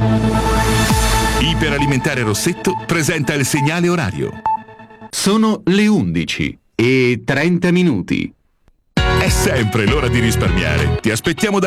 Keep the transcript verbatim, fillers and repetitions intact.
Iperalimentare Rossetto presenta il segnale orario. Sono le undici e trenta minuti. È sempre l'ora di risparmiare. Ti aspettiamo da